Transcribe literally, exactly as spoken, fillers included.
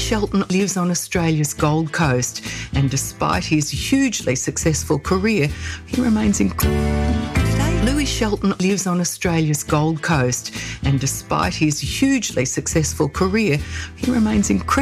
Shelton lives on Australia's Gold Coast, and despite his hugely successful career, he remains incredible. Louis Shelton lives on Australia's Gold Coast, and despite his hugely successful career, he remains incredibly